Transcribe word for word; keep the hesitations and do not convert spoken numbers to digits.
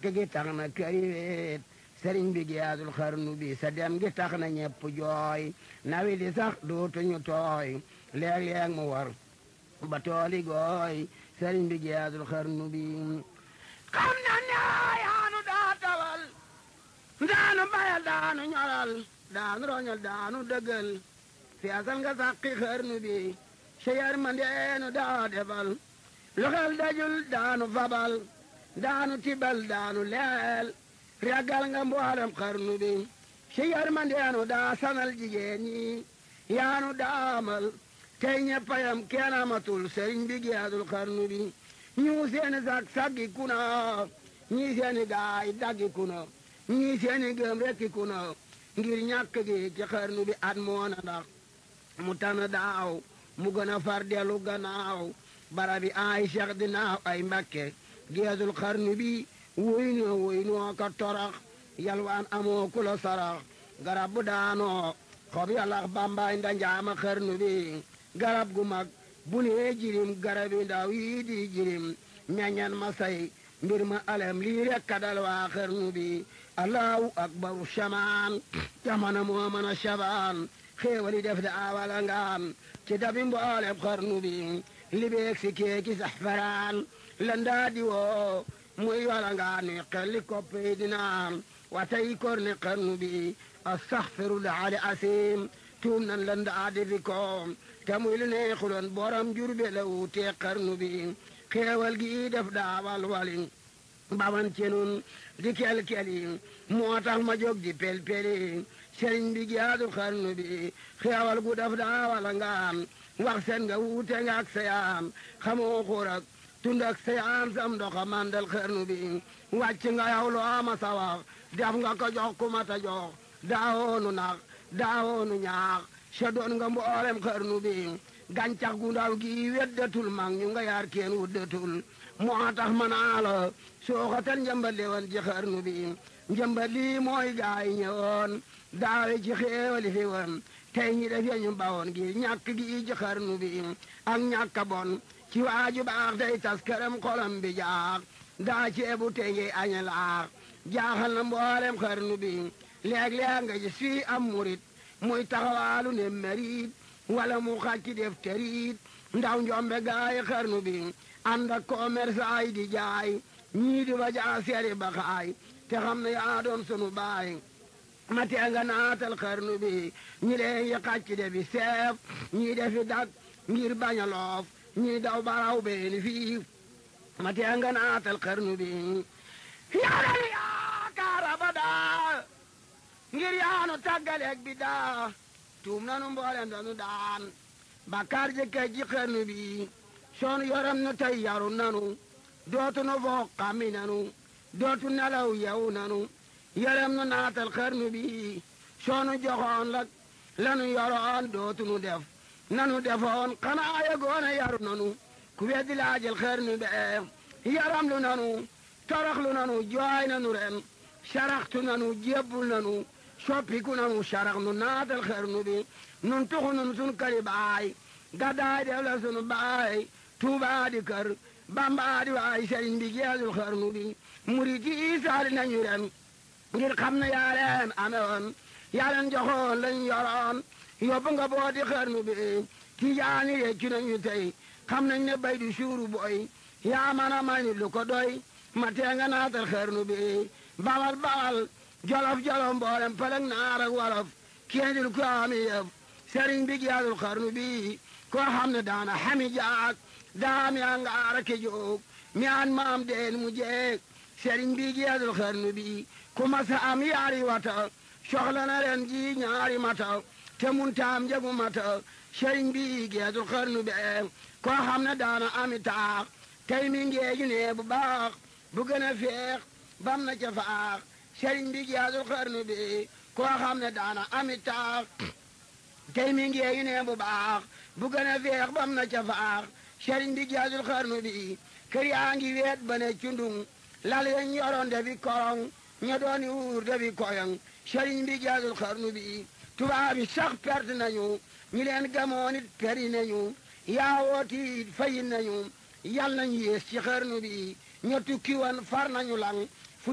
ñàkk gi tax na këri weet sëriñ bi giyaasul xarnu bi sa dem gi tax na ñepp jooy nawi di sax dootuñu tooy léeg-léeg mu war ba tooli gooy sëriñ bi giyaasul xarnu bi xam na ne yaanu daa tawal daanu bayal daanu ñoral daanu roñal daanu dëggal feesal nga sàqi xarnu bi sa yërmandeenu daa defal lu xel dajul daanu fabal daanu tibal daanu leel ragal nga mboolem xarnu bi sa yërmandeenu daa sanal jigéen ñi yaanu daamal tey ñeppayam kenn amatul sëriñ bi giyaasul xarnu bi ñu seeni sag saggi kuna ñii seeni gaay daggi kuna ñii seeni gëm rekki kuna ngir ñàkk gi ci xarnu bi at moona ndax mu tana daaw mu gën a far dellu gannaaw barabi ay cheikh dinaaw ay mbakke giyaasul xarnu bi wuy noo wuy noo ka torax yalwaan amoo ku la sarax garab bu daanoo xob yalax bambaay ndanjaama xarnu bi garab gu mag bu nee jirim garabi ndaw yii di jirim meññan ma say mbir ma alem lii rek kadal waa xarnu bi allahu akbaru shamaan jamana moo mën a shabaan xéewali def da awala ngaan ci dabi mboolem xarnu bi libeeg si keeki saxfaraan landaa di woo muy wala ngaan nuy xelli koppi dinaan watay korne xarnu bi astaxfirullah ali asim tuum nan landaa di fi koom te muy lu neexuloon borom jurbe la wuutee xarnu bi xéewal gi def daawal walin baman ci nun di kel-keli moo tax ma jóg di pel-peli sëriñ bi giyaasul xarnu bi xéewal gu def daawal ngaan wax seen nga wuute nga ak sayaan xamoo xuur ak tund ak sayaan sam ndoxa mandal xarnu bi wàcc nga yow loo ma sa wax def nga ko jox ku mata jox daawoonu nax daawoonu ñaax sa doon nga mboolem xarnu bi gàncax gu ndaw gi weddatul mag ñu nga yaar kenn wuddatul moo tax ma naa la sooxatal njëmbat li woon ci xarnu bi njëmbat lii mooy gaay ñëwoon daawe ci xéewali fi woon tey ñi def ñu bawoon gi ñàkk gi ci xarnu bi ak ñàkk bon ci waaju baax day tas këram xolam bi jaax daa ceebu tey ngi aña laax jaaxal na mboolem xarnu bi léeg-léeg nga gis fii am murit muy taxawaalu ne merit wala mu xàcc def terit ndaw njombe gaay xarnu bi ànd ak commerçant yi di jaay ñii di ba jaa seeri ba xaay te xam ne yaa doon sunu baay ma tee nga naatal xarnu bi ñi leen yi xàcc defi seef ñii defi dak ngir bañ a loof ñii daw baraw beeni fii ma tee nga naatal xarnu bi yàlla yaakaar abadaa ngir yaanu tàggaleeg bi daa tuum nanu mboolem danu daan bakkaar jëkkee ji xarnu bi soon yoram nu tey yaru nanu dootu nu foog xammi nanu dootu nelaw yew nanu yaram nu naatal xarnu bi soonu joxoon lak lanu yoroon dootu nu def nanu defoon xanaa yegoona yaru nanu ku weddi laajal xarnu be yaram lu nanu torox lu nanu jooy nanu ren saraxtu nanu jébbul nanu soppiku nanu sarax nu naatal xarnu bi nun tuxu nun sun këri baay gaddaay def la sunu baay tuubaa di kër bambaa di waay sëriñ bi giyaasul xarnu bi murit yi saali nañu ren ngir xam ne yaa leen amewoon yaa leen joxoon lañ yoroon yóbbu nga booti xarnu bi tijaani réccu nañu tey xam nañ ne bay du suuru boy yaa man a may lu ko doy ma tee nga naatal xarnu bi bawal bawal jolof jolof mboolem pelek naar ak wolof kéendil ko ami yëf sëriñ bi giyaasul xarnu bi koo xam ne daana xami jaak daami a ngaara ke joog mi an maam deen mu jeeg sëriñ bi giyaasul xarnu bi ku masa am yaari wata soxla na ren ji ñaari mata te mun taam jagu mata sëriñ bi giyaasul xarnu bi koo xam ne daana ami taax tey mi ngeeju ne bu baax bu gën a feex bam na ca faax sëriñ bi giyaasul xarnu bi koo xam ne daana ami taax tey mi ngeeju ne bu baax bu gën a feex bam na ca faax sëriñ bi giyaasul xarnu bi kër yaa ngi weet ba ne cundung lal yañ yoroon defi korong ña dooni wuur defi koyong sëriñ bi giyaasul xarnu bi tubaab yi sax perte nañu ñi leen gamoon it peri nañu yaawooti fayin nañu yal nañu yées ci xarnu bi ña tukki woon far nañu lang